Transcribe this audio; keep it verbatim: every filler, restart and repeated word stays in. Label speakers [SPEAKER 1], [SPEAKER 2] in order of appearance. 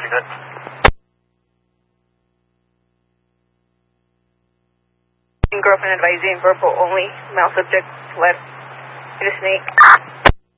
[SPEAKER 1] good.
[SPEAKER 2] Girlfriend advising verbal only. Male subject led. Hit a snake.